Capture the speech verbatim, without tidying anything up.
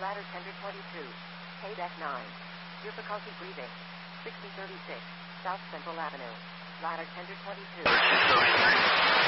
Ladder tender twenty-two. K deck nine. Difficulty breathing. sixty thirty-six. South Central Avenue. Ladder tender twenty-two.